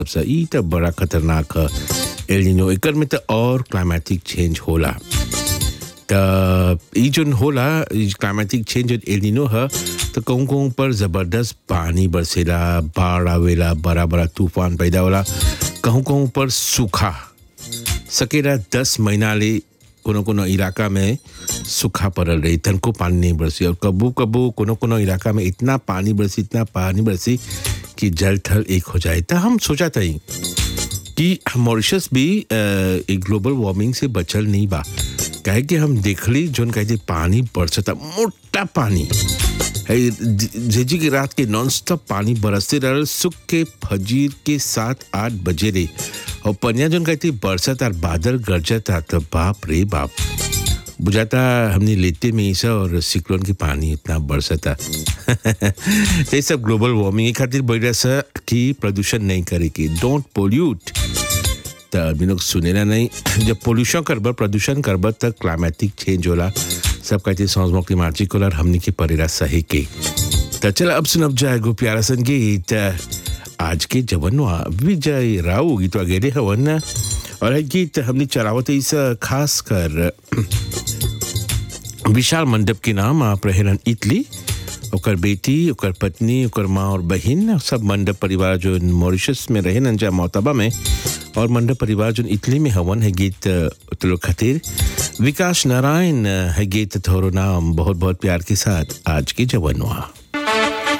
सा ई त बड़ा खतरनाक है एल नीनो एकर में त और क्लाइमेटिक चेंज होला त ई जोन होला क्लाइमेटिक चेंज जो एल नीनो है तो कहूँ कहूँ पर ज़बरदस्त पानी बरसेला बाढ़ आवेला बड़ा बड़ा तूफान पैदा होला कहूँ कहूँ पर सूखा सकेला 10 महीना ले कोनो कोनो इलाका में सूखा पड़ल रही तनको पानी नहीं बरसी और कबू कबू कोनो कोनो इलाका में इतना पानी बरसी कि जल थल एक हो जाए तो हम सोचा था कि मॉरिशस भी एक ग्लोबल वार्मिंग से बचल नहीं बा कहे कि हम देखली जोन कहते पानी बरसता मोटा पानी जेजी की रात के नॉन स्टॉप पानी बरसते रहल सुख के फजीर के 7-8 बजे रे और पनिया जोन कहती बरसत और बादल गरजता तो बाप रे बाप बुझाता हमने लेते में ऐसा और सिक्लोन के पानी इतना बरसता तो ये सब ग्लोबल वार्मिंग खातिर बढ़िया सा कि प्रदूषण नहीं करे कि डोंट पोल्यूट तो अभी लोग सुनेला नहीं जब पोल्यूशन करब प्रदूषण करब तक क्लाइमेटिक चेंज होला सब कहते सांस की मार्चिक होला हमने के परेला सही के तो चला अब सुनब जाए गो प्यारा संगीत आज के जवनवा विजय राव गीत अगेरे हवन और है गीत हमने चलावत इस खास कर विशाल मंडप के नाम आप रहेलन इटली ओकर बेटी ओकर पत्नी ओकर माँ और बहन सब मंडप परिवार जो मॉरिशस में रहेलन जा मोतबा में और मंडप परिवार जो इटली में हवन है गीत तुलो खातिर विकास नारायण है गीत थोरो नाम बहुत बहुत प्यार के साथ आज के जवनवा